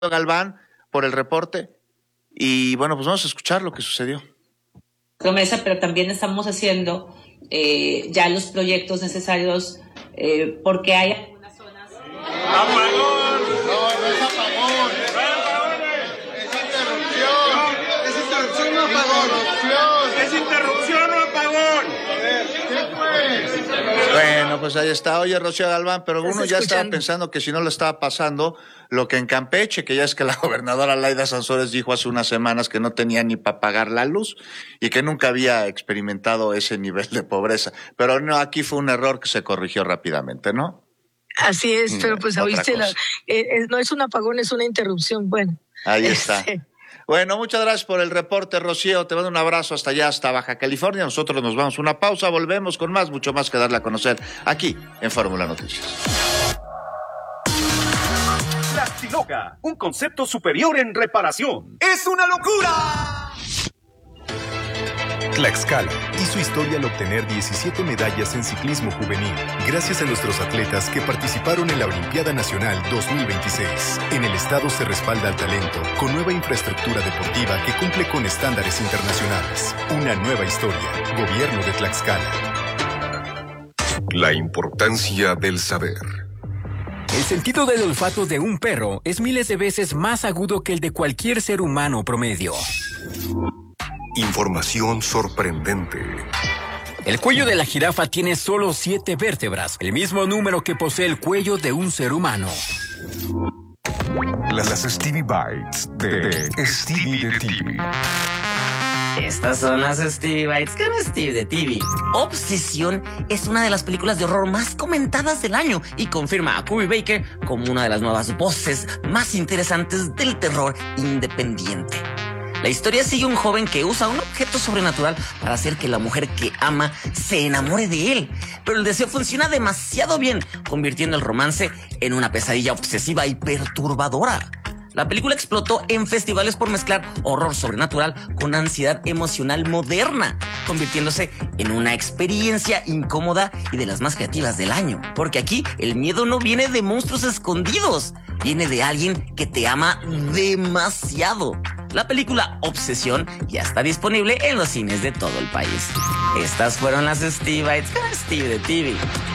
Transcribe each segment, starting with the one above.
Galván por el reporte. Y bueno, pues vamos a escuchar lo que sucedió. Promesa, pero también estamos haciendo ya los proyectos necesarios porque hay algunas zonas. ¡Apagón! No es apagón. Es interrupción. Es interrupción o apagón. Es interrupción o apagón. ¿Qué fue? Bueno, pues ahí está. Oye, Rocío Galván, pero uno ya estaba pensando que si no lo estaba pasando lo que en Campeche, que ya es que la gobernadora Laida Sansores dijo hace unas semanas que no tenía ni para pagar la luz y que nunca había experimentado ese nivel de pobreza. Pero no, aquí fue un error que se corrigió rápidamente, ¿no? Así es, pero pues oíste, no es un apagón, es una interrupción. Bueno. Ahí está. Bueno, muchas gracias por el reporte, Rocío. Te mando un abrazo hasta allá, hasta Baja California. Nosotros nos vamos a una pausa, volvemos con más, mucho más que darle a conocer aquí en Fórmula Noticias. Plastiloca, un concepto superior en reparación. ¡Es una locura! Tlaxcala hizo historia al obtener 17 medallas en ciclismo juvenil, gracias a nuestros atletas que participaron en la Olimpiada Nacional 2026. En el estado se respalda al talento con nueva infraestructura deportiva que cumple con estándares internacionales. Una nueva historia. Gobierno de Tlaxcala. La importancia del saber. El sentido del olfato de un perro es miles de veces más agudo que el de cualquier ser humano promedio. Información sorprendente. El cuello de la jirafa tiene solo 7 vértebras, el mismo número que posee el cuello de un ser humano. Las Stevie Bites de Stevie de TV. Estas son las Stevie Bites con Steve de TV. Obsesión es una de las películas de horror más comentadas del año y confirma a Kubi Baker como una de las nuevas voces más interesantes del terror independiente. La historia sigue a un joven que usa un objeto sobrenatural para hacer que la mujer que ama se enamore de él. Pero el deseo funciona demasiado bien, convirtiendo el romance en una pesadilla obsesiva y perturbadora. La película explotó en festivales por mezclar horror sobrenatural con ansiedad emocional moderna, convirtiéndose en una experiencia incómoda y de las más creativas del año. Porque aquí el miedo no viene de monstruos escondidos, viene de alguien que te ama demasiado. La película Obsesión ya está disponible en los cines de todo el país. Estas fueron las Stevie Bites con Steve de TV.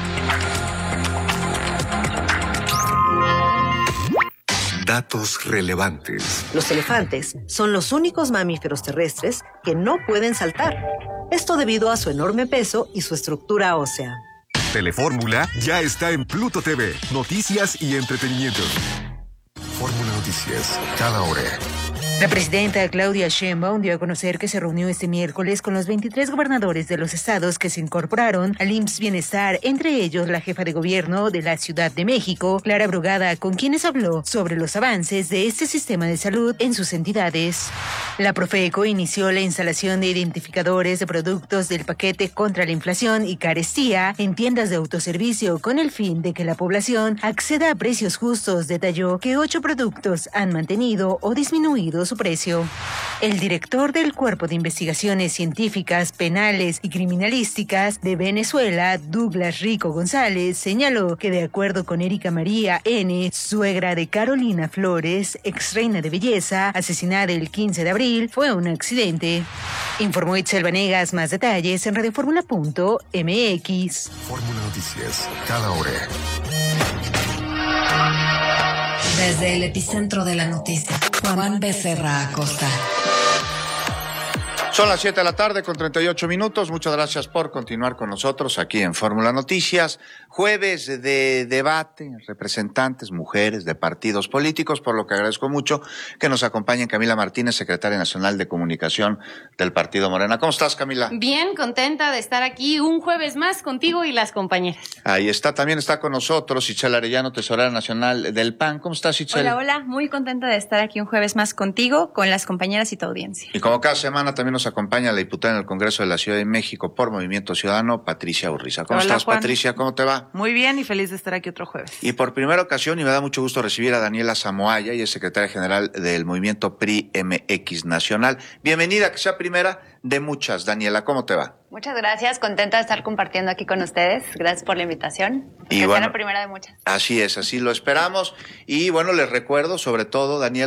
Datos relevantes. Los elefantes son los únicos mamíferos terrestres que no pueden saltar. Esto debido a su enorme peso y su estructura ósea. Telefórmula ya está en Pluto TV. Noticias y entretenimiento. Fórmula Noticias, cada hora. La presidenta Claudia Sheinbaum dio a conocer que se reunió este miércoles con los 23 gobernadores de los estados que se incorporaron al IMSS Bienestar, entre ellos la jefa de gobierno de la Ciudad de México, Clara Brugada, con quienes habló sobre los avances de este sistema de salud en sus entidades. La Profeco inició la instalación de identificadores de productos del paquete contra la inflación y carestía en tiendas de autoservicio con el fin de que la población acceda a precios justos. Detalló que 8 productos han mantenido o disminuido su precio. El director del Cuerpo de Investigaciones Científicas, Penales y Criminalísticas de Venezuela, Douglas Rico González, señaló que de acuerdo con Erika María N., suegra de Carolina Flores, ex reina de belleza, asesinada el 15 de abril, fue un accidente. Informó Itzel Vanegas. Más detalles en radioformula.mx. Fórmula Noticias, cada hora. Desde el epicentro de la noticia, Juan Becerra Acosta. Son las 7 de la tarde con 38 minutos. Muchas gracias por continuar con nosotros aquí en Fórmula Noticias. Jueves de debate, representantes, mujeres de partidos políticos, por lo que agradezco mucho que nos acompañen Camila Martínez, secretaria nacional de comunicación del Partido Morena. ¿Cómo estás, Camila? Bien, contenta de estar aquí un jueves más contigo y las compañeras. Ahí está, también está con nosotros Itzel Arellano, tesorera nacional del PAN. ¿Cómo estás, Itzel? Hola, muy contenta de estar aquí un jueves más contigo, con las compañeras y tu audiencia. Y como cada semana también nos nos acompaña la diputada en el Congreso de la Ciudad de México por Movimiento Ciudadano, Patricia Urriza. ¿Cómo estás, Juan? Patricia? ¿Cómo te va? Muy bien y feliz de estar aquí otro jueves. Y por primera ocasión, y me da mucho gusto recibir a Daniela Samoaya, y es secretaria general del Movimiento PRI-MX Nacional. Bienvenida, que sea primera de muchas. Daniela, ¿cómo te va? Muchas gracias, contenta de estar compartiendo aquí con ustedes. Gracias por la invitación. Y que bueno, sea la primera de muchas. Así es, así lo esperamos. Y bueno, les recuerdo, sobre todo, Daniela,